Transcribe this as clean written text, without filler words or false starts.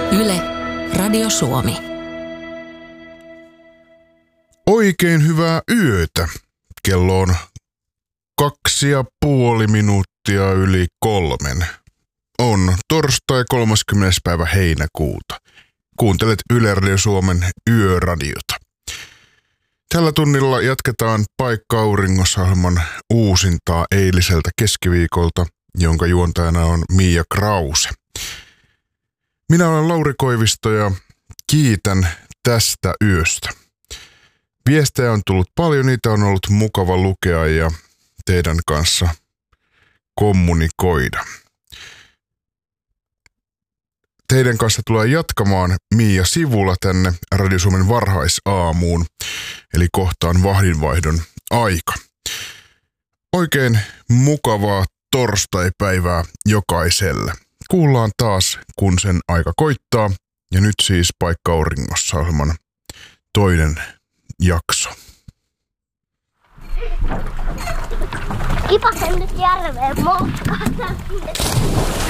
Yle, Radio Suomi. Oikein hyvää yötä. Kello on 2,5 minuuttia yli 3. On torstai 30. päivä heinäkuuta. Kuuntelet Yle Radio Suomen yöradiota. Tällä tunnilla jatketaan Paikka auringossa -ohjelman uusintaa eiliseltä keskiviikolta, jonka juontajana on Mia Krause. Minä olen Lauri Koivisto ja kiitän tästä yöstä. Viestejä on tullut paljon, niitä on ollut mukava lukea ja teidän kanssa kommunikoida. Teidän kanssa tulee jatkamaan Mia Sivula tänne Radio Suomen varhaisaamuun, eli kohtaan vahdinvaihdon aika. Oikein mukavaa torstaipäivää jokaiselle. Kuullaan taas, kun sen aika koittaa, ja nyt siis Paikka auringossa -ohjelman toinen jakso. Kipasen nyt järveen moukkaan.